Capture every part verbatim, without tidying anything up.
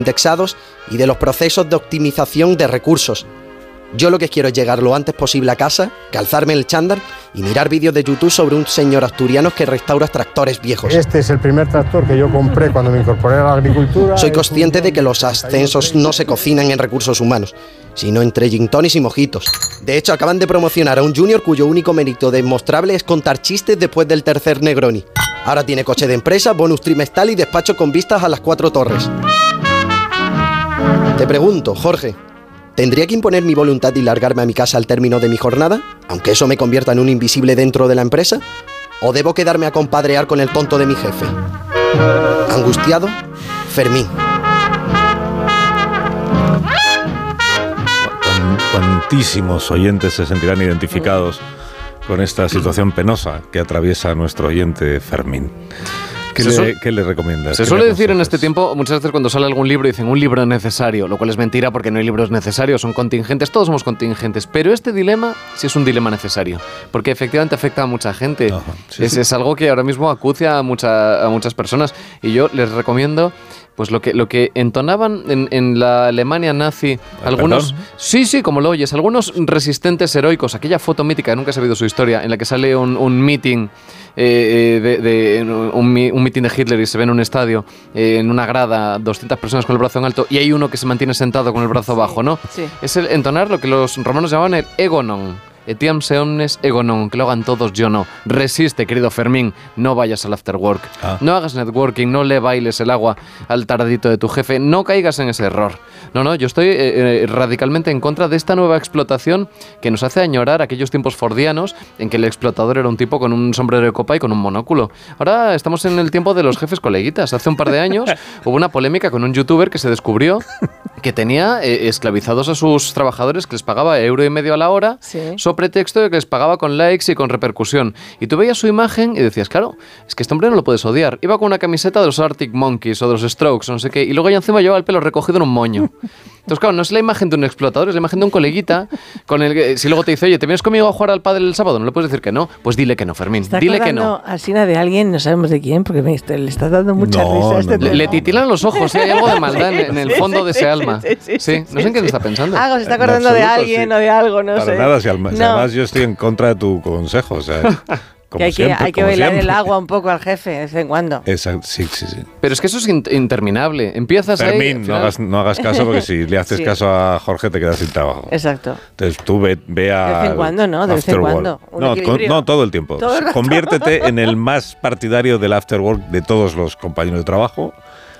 indexados y de los procesos de optimización de recursos. Yo lo que quiero es llegar lo antes posible a casa, calzarme el chándal y mirar vídeos de YouTube sobre un señor asturiano que restaura tractores viejos. Este es el primer tractor que yo compré cuando me incorporé a la agricultura. Soy consciente de que los ascensos no se cocinan en recursos humanos, sino entre gin tonics y mojitos. De hecho, acaban de promocionar a un junior cuyo único mérito demostrable es contar chistes después del tercer Negroni. Ahora tiene coche de empresa, bonus trimestral y despacho con vistas a las cuatro torres. Te pregunto, Jorge, ¿tendría que imponer mi voluntad y largarme a mi casa al término de mi jornada, aunque eso me convierta en un invisible dentro de la empresa? ¿O debo quedarme a compadrear con el tonto de mi jefe? Angustiado, Fermín. Cuantísimos oyentes se sentirán identificados con esta situación penosa que atraviesa nuestro oyente Fermín. ¿Qué, le, suele, ¿Qué le recomiendas? Se suele decir en este tiempo, muchas veces cuando sale algún libro, dicen un libro necesario, lo cual es mentira porque no hay libros necesarios, son contingentes, todos somos contingentes, pero este dilema sí es un dilema necesario, porque efectivamente afecta a mucha gente. Ajá, sí, es, sí. es algo que ahora mismo acucia a, mucha, a muchas personas, y yo les recomiendo pues lo que, lo que entonaban en, en la Alemania nazi, algunos, ¿perdón? sí, sí, como lo oyes, algunos resistentes heroicos, aquella foto mítica, nunca he sabido su historia, en la que sale un, un meeting, eh, de, de, un, un meeting de Hitler y se ve en un estadio, eh, en una grada, doscientas personas con el brazo en alto, y hay uno que se mantiene sentado con el brazo bajo, ¿no? Sí. Es el entonar lo que los romanos llamaban el egonon. Etiam se omnes ego non, que lo hagan todos, yo no. Resiste, querido Fermín, no vayas al afterwork. Ah. No hagas networking, no le bailes el agua al tardito de tu jefe, no caigas en ese error. No, no, yo estoy eh, radicalmente en contra de esta nueva explotación que nos hace añorar aquellos tiempos fordianos en que el explotador era un tipo con un sombrero de copa y con un monóculo. Ahora estamos en el tiempo de los jefes coleguitas. Hace un par de años hubo una polémica con un youtuber que se descubrió que tenía eh, esclavizados a sus trabajadores, que les pagaba euro y medio a la hora, sí. sobre pretexto de que les pagaba con likes y con repercusión. Y tú veías su imagen y decías, claro, es que este hombre no lo puedes odiar. Iba con una camiseta de los Arctic Monkeys o de los Strokes o no sé qué, y luego ya encima llevaba el pelo recogido en un moño. Entonces, claro, no es la imagen de un explotador, es la imagen de un coleguita con el que, si luego te dice, oye, ¿te vienes conmigo a jugar al pádel el sábado? No le puedes decir que no. Pues dile que no, Fermín. Está dile que no. Asina de alguien, no sabemos de quién, porque me, le está dando mucha no, risa a este no, tema. Le, le titilan los ojos, ¿sí? Hay algo de maldad sí, en, en el sí, fondo sí, de ese sí, alma. Sí, sí, sí, sí, no sé en qué se está pensando. Algo se está acordando absoluto, de alguien sí. o de algo, no Para sé. nada, si además, no. si además yo estoy en contra de tu consejo, o sea... Como que hay siempre, que, hay que bailar el agua un poco al jefe de vez en cuando. Exacto, sí, sí, sí. Pero es que eso es in- interminable. Empiezas Fermín, ahí... no final... hagas, no hagas caso porque si le haces sí. caso a Jorge te quedas sin trabajo. Exacto. Entonces tú ve, ve a... De vez en cuando, ¿no? De vez en cuando. Un no, con, no, todo el tiempo. Todo el Conviértete en el más partidario del afterwork de todos los compañeros de trabajo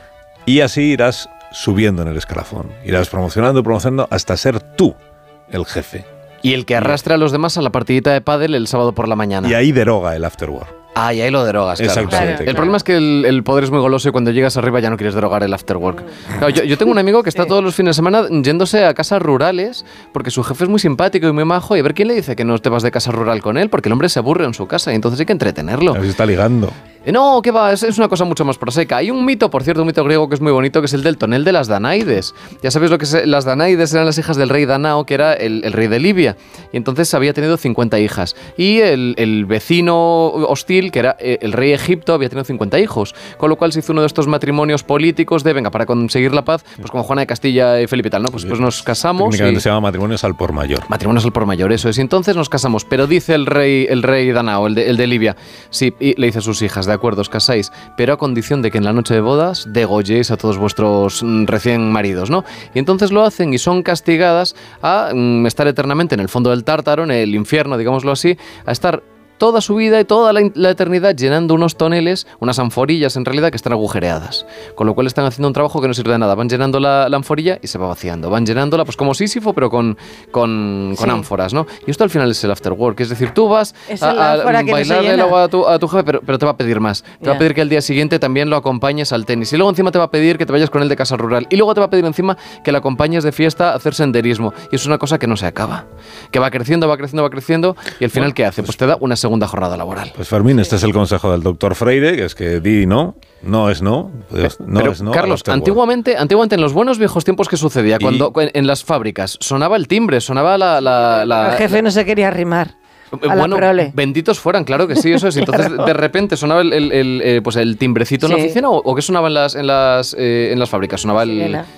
y así irás subiendo en el escalafón. Irás promocionando, promocionando hasta ser tú el jefe. Y el que arrastre a los demás a la partidita de pádel el sábado por la mañana. Y ahí deroga el afterwork. Ah, y ahí lo derogas, claro. Exactamente. Claro. El problema es que el, el poder es muy goloso y cuando llegas arriba ya no quieres derogar el afterwork. Claro, yo, yo tengo un amigo que está todos los fines de semana yéndose a casas rurales porque su jefe es muy simpático y muy majo y a ver quién le dice que no te vas de casa rural con él porque el hombre se aburre en su casa y entonces hay que entretenerlo. A ver si está ligando. No, ¿qué va? Es, es una cosa mucho más proseca. Hay un mito, por cierto, un mito griego que es muy bonito, que es el del tonel de las Danaides. Ya sabéis lo que es, las Danaides eran las hijas del rey Danao, que era el, el rey de Libia. Y entonces había tenido cincuenta hijas. Y el, el vecino hostil, que era el rey de Egipto, había tenido cincuenta hijos. Con lo cual se hizo uno de estos matrimonios políticos de, venga, para conseguir la paz, pues como Juana de Castilla y Felipe y tal, ¿no? Pues, pues nos casamos. Técnicamente y... se llama matrimonios al por mayor. Matrimonios al por mayor, eso es. Y entonces nos casamos. Pero dice el rey, el rey Danao, el de, el de Libia, sí, y le dice a sus hijas, de acuerdo, os casáis, pero a condición de que en la noche de bodas degolléis a todos vuestros mm, recién maridos, ¿no? Y entonces lo hacen y son castigadas a mm, estar eternamente en el fondo del Tártaro, en el infierno, digámoslo así, a estar toda su vida y toda la, la eternidad llenando unos toneles, unas anforillas en realidad que están agujereadas. Con lo cual están haciendo un trabajo que no sirve de nada. Van llenando la, la anforilla y se va vaciando. Van llenándola pues como Sísifo, pero con, con, con sí. ánforas, ¿no? Y esto al final es el afterwork. Es decir, tú vas es a, a bailarle el agua a tu, a tu jefe, pero, pero te va a pedir más. Te yeah. va a pedir que al día siguiente también lo acompañes al tenis. Y luego encima te va a pedir que te vayas con él de casa rural. Y luego te va a pedir encima que le acompañes de fiesta a hacer senderismo. Y eso es una cosa que no se acaba. Que va creciendo, va creciendo, va creciendo. Y al final, bueno, ¿qué hace? Pues te da una segunda jornada laboral. Pues Fermín, este es el consejo del doctor Freire, que es que di no, no es no, pues no Pero, es no. Carlos, antiguamente, antiguamente en los buenos viejos tiempos que sucedía, y... cuando en, en las fábricas sonaba el timbre, sonaba la... la, la el jefe no se quería arrimar. A bueno, prole. benditos fueran, claro que sí, eso es. Entonces, claro. de repente sonaba el, el, el, eh, pues el timbrecito en sí. la oficina, o, o qué sonaba en las, en las, eh, en las fábricas, sonaba el,